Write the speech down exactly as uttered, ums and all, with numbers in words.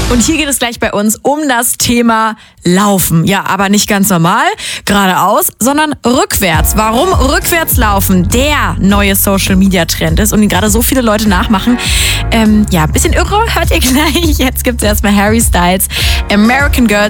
Und hier geht es gleich bei uns um das Thema Laufen. Ja, aber nicht ganz normal, geradeaus, sondern rückwärts. Warum rückwärts laufen der neue Social-Media-Trend ist und ihn gerade so viele Leute nachmachen. Ähm, ja, ein bisschen irre, hört ihr gleich. Jetzt gibt's erstmal Harry Styles, American Girl.